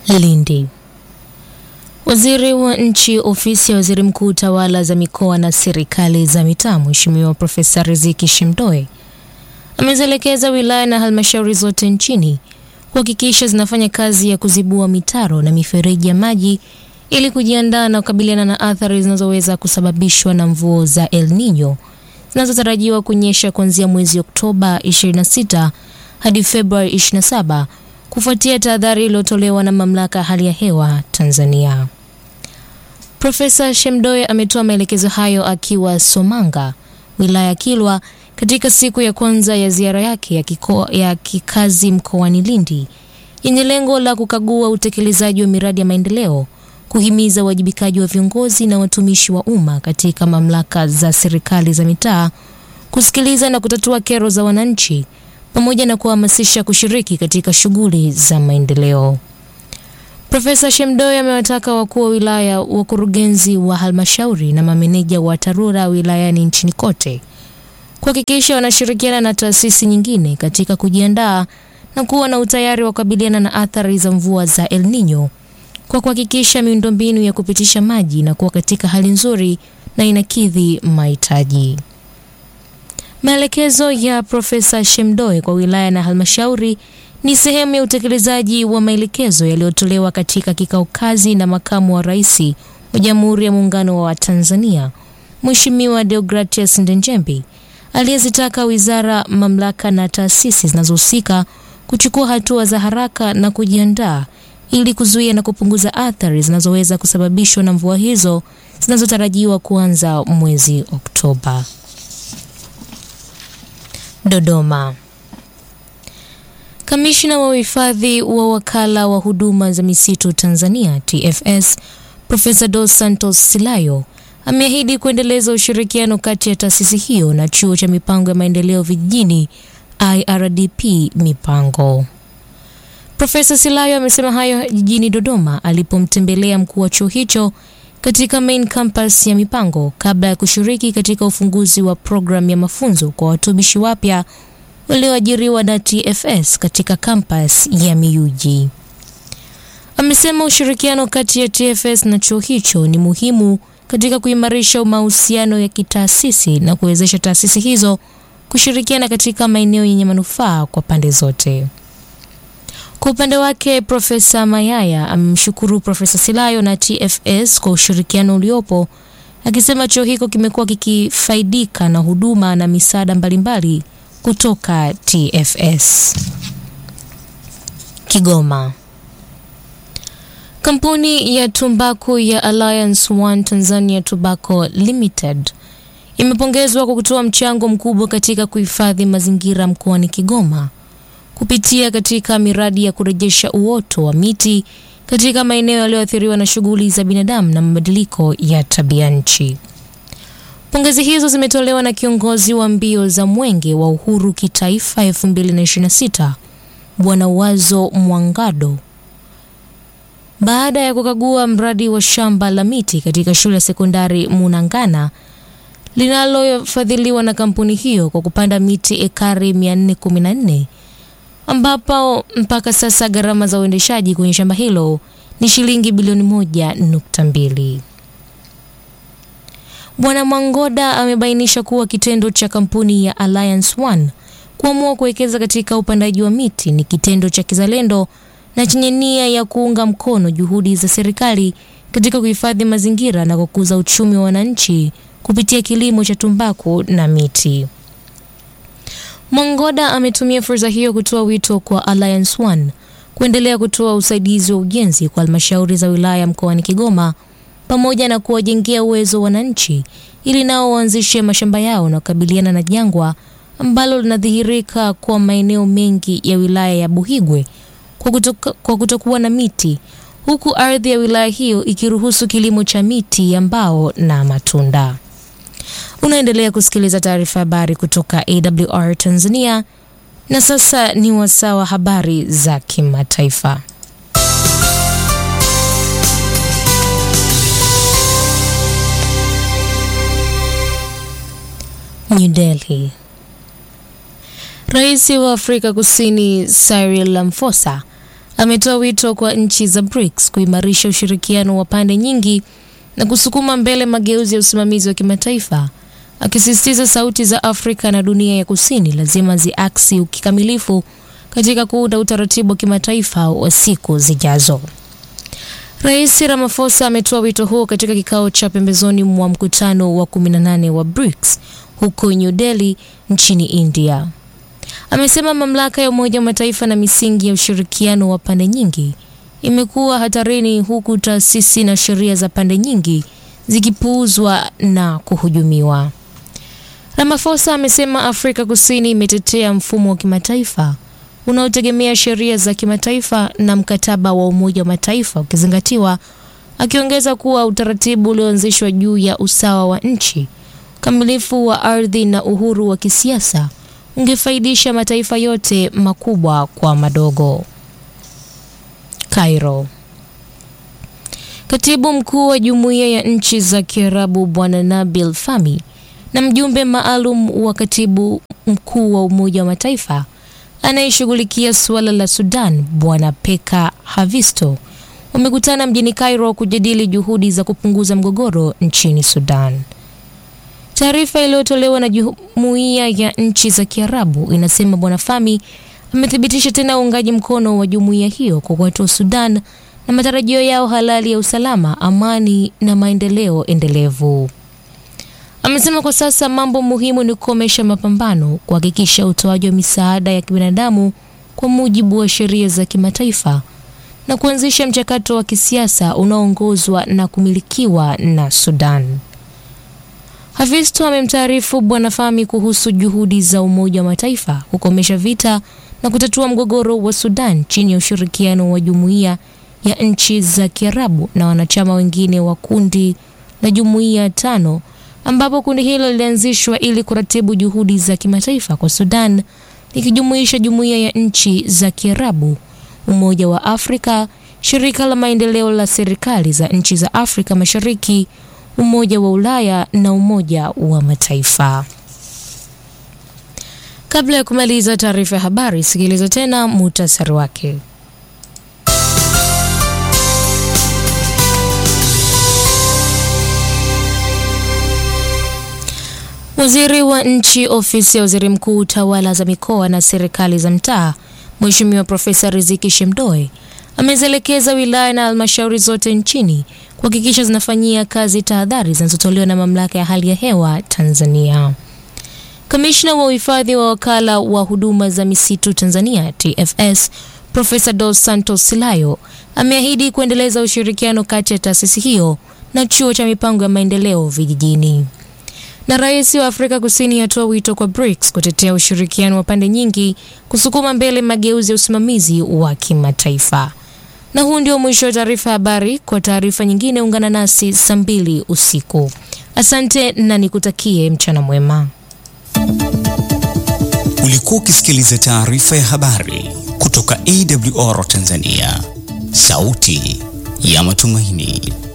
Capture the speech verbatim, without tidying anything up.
Lindi. Waziri wa Nchi, Ofisi ya Waziri Mkuu, Tawala za Mikoa na Serikali za Mitaa, Mheshimiwa Profesa Riziki Shemdoe amezielekeza wilaya na halmashauri zote nchini kuhakikisha zinafanya kazi ya kuzibua mitaro na mifereji ya maji ili kujiandaa na kukabiliana na athari zinazoweza kusababishwa na mvua za El Nino zinazotarajiwa kunyesha kuanzia mwezi Oktoba ishirini na sita hadi Februari ishirini na saba kufuatia tahadhari iliyotolewa na Mamlaka ya Hali ya Hewa Tanzania. Profesa Shemdoe ametoa maelekezo hayo akiwa Somanga, wilaya ya Kilwa, katika siku ya kwanza ya ziara yake ya, kiko, ya kikazi mkoani Lindi yenye lengo la kukagua utekelezaji wa miradi ya maendeleo, kuhimiza uwajibikaji wa viongozi na watumishi wa umma katika mamlaka za serikali za mitaa, kusikiliza na kutatua kero za wananchi, pamoja na kuhamasisha kushiriki katika shughuli za maendeleo. Profesa Shemdoe amewataka wakuu wa wilaya, wakurugenzi wa halmashauri na mameneja wa TARURA wilayani nchini kote kuhakikisha wanashirikiana na taasisi nyingine katika kujiandaa na kuwa na utayari wa kukabiliana na athari za mvua za El Nino kwa kuhakikisha miundombinu ya kupitisha maji na kuwa katika hali nzuri na inakidhi mahitaji. Maelekezo ya Profesa Shemdoe kwa wilaya na halmashauri ni sehemu ya utekelezaji wa maelekezo yaliyotolewa katika kikao kazi na Makamu wa Rais wa Jamhuri ya Muungano wa Tanzania, Mheshimiwa Deogratias Ndejembi, aliyezitaka wizara, mamlaka na taasisi zinazohusika kuchukua hatua za haraka na kujiandaa ili kuzuia na kupunguza athari zinazoweza kusababishwa na mvua hizo zinazotarajiwa kuanza mwezi Oktoba. Dodoma. Kamishna wa uhifadhi wa Wakala wa Huduma za Misitu Tanzania T F S, Profesa Dos Santos Silayo ameahidi kuendeleza ushirikiano kati ya taasisi hiyo na Chuo cha Mipango ya Maendeleo Vijijini I R D P Mipango. Profesa Silayo amesema hayo jijini Dodoma alipomtembelea mkuu wa chuo hicho katika main campus ya Mipango kabla ya kushiriki katika ufunguzi wa program ya mafunzo kwa watumishi wapya walioajiriwa na T F S katika campus ya Miyuji. Amesema ushirikiano kati ya T F S na chuo hicho ni muhimu katika kuimarisha mahusiano ya kitaasisi na kuwezesha taasisi hizo kushirikiana katika maeneo yenye manufaa kwa pande zote. Kwa upande wake, Profesa Mayaya amemshukuru Profesa Silayo na T F S kwa ushirikiano uliopo, akisema chuo hicho kimekuwa kikifaidika na huduma na misaada mbalimbali kutoka T F S. Kigoma. Kampuni ya tumbaku ya Alliance One Tanzania Tobacco Limited imepongezwa kwa kutoa mchango mkubwa katika kuhifadhi mazingira mkoani Kigoma kupitia katika miradi ya kurejesha uoto wa miti katika maeneo yaliyoathiriwa na shughuli za binadamu na mabadiliko ya tabia nchi. Pongezi hizo zimetolewa na kiongozi wa mbio za Mwenge wa Uhuru Kitaifa elfu mbili na ishirini na sita, Bwana Wazo Mwangado, baada ya kukagua mradi wa shamba la miti katika shule ya sekondari Munangana linalofadhiliwa na kampuni hiyo kwa kupanda miti ekari mia nne kumi na nne, ambapo mpaka sasa gharama za uendeshaji kwenye shamba hilo ni shilingi bilioni moja nukta mbili. Bwana Mwangoda amebainisha kuwa kitendo cha kampuni ya Alliance One kuamua kuwekeza katika upandaji wa miti ni kitendo cha kizalendo na chenye nia ya kuunga mkono juhudi za serikali katika kuhifadhi mazingira na kukuza uchumi wa wananchi kupitia kilimo cha tumbaku na miti. Mwangoda ametumia fursa hiyo kutoa wito kwa Alliance One kuendelea kutoa usaidizi wa ujenzi kwa halmashauri za wilaya mkoani Kigoma pamoja na kuwajengea uwezo wananchi ili nao waanzishe mashamba yao na kukabiliana na jangwa ambalo linadhihirika kwa maeneo mengi ya wilaya ya Buhigwe kwa kutoka, kwa kutokuwa na miti, huku ardhi ya wilaya hiyo ikiruhusu kilimo cha miti ya mbao na matunda. Unaendelea kusikiliza taarifa habari kutoka A W R Tanzania, na sasa ni wasaa wa habari za kimataifa. New Delhi. Rais wa Afrika Kusini Cyril Ramaphosa ametoa wito kwa nchi za BRICS kuimarisha ushirikiano wa pande nyingi na kusukuma mbele mageuzi ya usimamizi wa kimataifa, akisisitiza sauti za Afrika na dunia ya kusini lazima ziaksi kikamilifu katika kuunda utaratibu wa kimataifa wa siku zijazo. Rais Ramaphosa ametoa wito huo katika kikao cha pembezoni mwa mkutano wa kumi na nane wa BRICS huko New Delhi nchini India. Amesema mamlaka ya Umoja wa Mataifa na misingi ya ushirikiano wa pande nyingi imekuwa hatarini, huku taasisi na sheria za pande nyingi zikipuuzwa na kuhujumiwa. Ramaphosa amesema Afrika Kusini imetetea mfumo wa kimataifa unaotegemea sheria za kimataifa na mkataba wa Umoja wa Mataifa ukizingatiwa, akiongeza kuwa utaratibu ulioanzishwa juu ya usawa wa nchi, kamilifu wa ardhi na uhuru wa kisiasa ungefaidisha mataifa yote makubwa kwa madogo. Cairo. Katibu mkuu wa Jumuiya ya Nchi za Kiarabu Bwana Nabil Fahmy na mjumbe maalum wa katibu mkuu wa Umoja wa Mataifa anayeshughulikia suala la Sudan Bwana Peka Havisto wamekutana mjini Cairo kujadili juhudi za kupunguza mgogoro nchini Sudan. Taarifa iliyotolewa na Jumuiya ya Nchi za Kiarabu inasema Bwana Fahmy amethibitisha tena uungaji mkono wa jumuiya hiyo kwa watu wa Sudan na matarajio yao halali ya usalama, amani na maendeleo endelevu. Amesema kwa sasa mambo muhimu ni kukomesha mapambano, kuhakikisha utoaji wa misaada ya kibinadamu kwa mujibu wa sheria za kimataifa na kuanzisha mchakato wa kisiasa unaoongozwa na kumilikiwa na Sudan. Havisto amemtaarifu Bwana Fahmy kuhusu juhudi za Umoja wa Mataifa kukomesha vita na kutatua mgogoro wa Sudan chini ya ushirikiano wa Jumuiya ya Nchi za Kiarabu na wanachama wengine wa kundi la Jumuiya tano, ambapo kundi hilo lilianzishwa ili kuratibu juhudi za kimataifa kwa Sudan, likijumuisha Jumuiya ya Nchi za Kiarabu, Umoja wa Afrika, Shirika la Maendeleo la Serikali za Nchi za Afrika Mashariki, Umoja wa Ulaya na Umoja wa Mataifa. Kabla ya kumaliza taarifa ya habari, sikiliza tena muhtasari wake. Waziri wa Nchi, Ofisi ya Waziri Mkuu, Tawala za Mikoa na Serikali za Mtaa, Mheshimiwa Profesa Riziki Shemdoe amezelekeza wilaya na halmashauri zote nchini kuhakikisha zinafanyia kazi tahadhari zinazotolewa na Mamlaka ya Hali ya Hewa Tanzania. Kamishna wa Uhifadhi wa Wakala wa Huduma za Misitu Tanzania T F S, Profesa Dos Santos Silayo ameahidi kuendeleza ushirikiano kati ya taasisi hiyo na Chuo cha Mipango ya Maendeleo Vijijini. Na Rais wa Afrika Kusini atoa wito kwa BRICS kutetea ushirikiano wa pande nyingi kusukuma mbele mageuzi ya usimamizi wa kimataifa. Na huu ndio mwisho wa taarifa habari. Kwa taarifa nyingine ungana nasi saa mbili usiku. Asante na nikutakie mchana mwema. Ulikuwa ukisikiliza taarifa ya habari kutoka A W R Tanzania, sauti ya matumaini.